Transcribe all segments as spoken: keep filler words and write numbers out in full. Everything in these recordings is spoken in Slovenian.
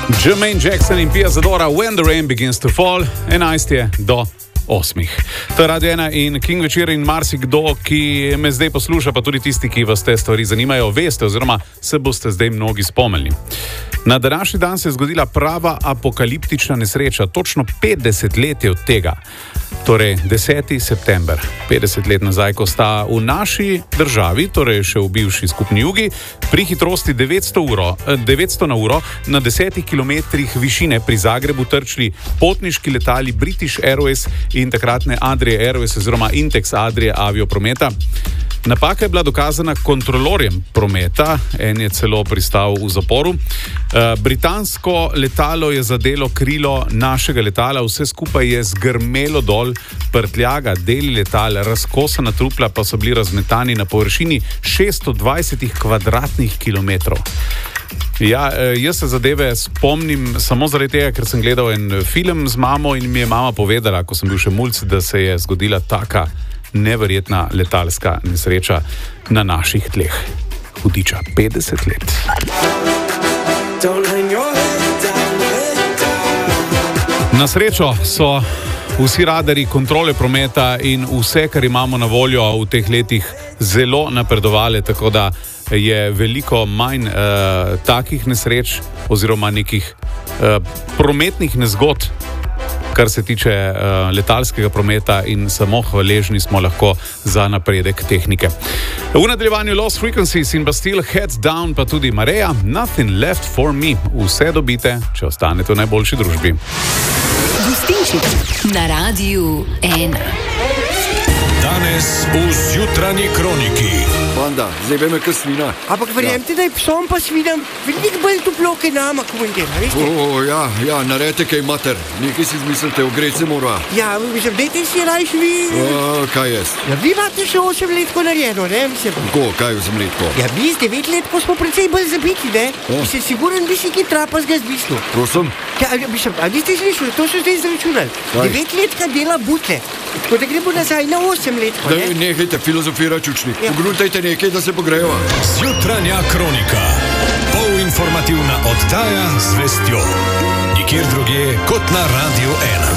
Jermaine Jackson in Pia Zadora, When the Rain Begins to Fall, enajst je do osmih. To je Radio ena in King večer in marsikdo, ki me zdaj posluša, pa tudi tisti, ki vas te stvari zanimajo, veste oziroma se boste zdaj mnogi spomnili. Na današnji dan se je zgodila prava apokaliptična nesreča, točno petdeset let je od tega. Torej, deseti september, petdeset let nazaj, ko sta v naši državi, torej še v bivši skupni jugi, pri hitrosti devetsto, uro, devetsto na uro na desetih kilometrih višine pri Zagrebu trčili potniški letali British Airways in takratne Adria Airways oziroma Intex Adria avioprometa. Napaka je bila dokazana kontrolorjem prometa, en je celo pristal v zaporu. Britansko letalo je zadelo krilo našega letala, vse skupaj je zgrmelo dol, prtljaga, deli letal, razkosana trupla pa so bili razmetani na površini šeststo dvajset kvadratnih kilometrov. Ja, jaz se zadeve spomnim samo zaradi tega, ker sem gledal en film z mamo in mi je mama povedala, ko sem bil še mulc, da se je zgodila taka neverjetna letalska nesreča na naših tleh. Hudiča, petdeset let. Na srečo so vsi radarji kontrole prometa in vse, kar imamo na voljo v teh letih, zelo napredovale, tako da je veliko manj uh, takih nesreč oziroma nekih uh, prometnih nezgod, kar se tiče uh, letalskega prometa, in samo hvaležni smo lahko za napredek tehnike. V nadaljevanju Lost Frequencies in Bastille, Heads Down, pa tudi Mareja, Nothing Left for Me. Vse dobite, če ostanete v najboljši družbi. Gostinček na Radiu ena. Danes v Zjutranji kroniki. Banda, zdaj veme, kaj svina. Ampak verjemte, ja, da je psom pa svinam veliko bolj toplo, kaj nama komentira, veste? O, ja, ja, naredite kaj mater. Nekaj si zmislite, ogreti se mora. Ja, mislim, dajte si rajš vi. O, kaj jaz? Ja, vi imate še osem letko narejeno, ne? Mislim. Ko, kaj osem letko? Ja, mi z devet letko smo precej bolj zabiti, ne? Ja. Mislim, siguren bi si ki trapazga zmislil. Prosim? Ja, mislim, a niste zmislili, to so zdaj izračunali. Devet letka dela butle. Tako da gremo nazaj na osem letko, ne? Da, nehajte filozofirati učni. Ja. Pogrutajte nekaj, da se pogreva. Zjutranja kronika. Polinformativna oddaja z vestjo. Nikjer drugje kot na Radiu ena.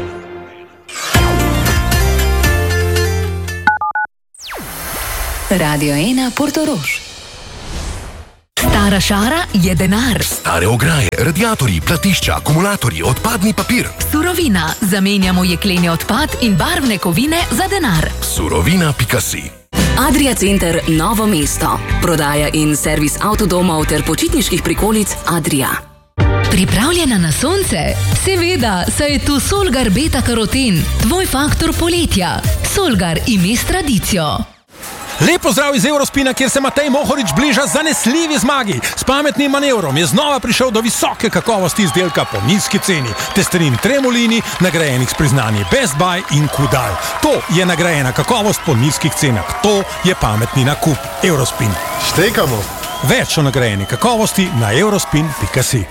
Radio ena Portorož. Stara šara je denar. Stare ograje, radiatorji, platišča, akumulatorji, odpadni papir. Surovina. Zamenjamo jekleni odpad in barvne kovine za denar. Surovina pika si. Adria Center Novo mesto. Prodaja in servis avtodomov ter počitniških prikolic Adria. Pripravljena na sonce? Seveda, saj je tu Solgar Beta Karoten, tvoj faktor poletja. Solgar, ime s tradicijo. Lep pozdrav iz Eurospina, kjer se Matej Mohorič bliža zanesljivi zmagi. S pametnim manevrom je znova prišel do visoke kakovosti izdelka po nizki ceni. Testerin Tremolini, nagrajenih s priznanji Best Buy in Kudal. To je nagrajena kakovost po nizkih cenah. To je pametni nakup. Eurospin. Štekamo. Več o nagrajeni kakovosti na eurospin pika si.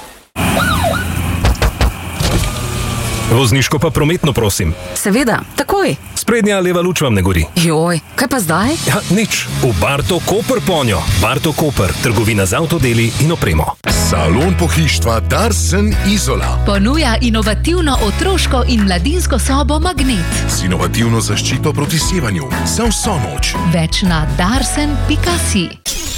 Vozniško pa prometno, prosim. Seveda, takoj. Sprednja leva luč vam ne gori. Joj, kaj pa zdaj? Ja, nič. V Barto Koper ponjo. Barto Koper, trgovina z avtodeli in opremo. Salon pohištva Darsen Izola. Ponuja inovativno otroško in mladinsko sobo Magnet. Z inovativno zaščito proti sevanju. Za vso noč. Več na darsen pika si.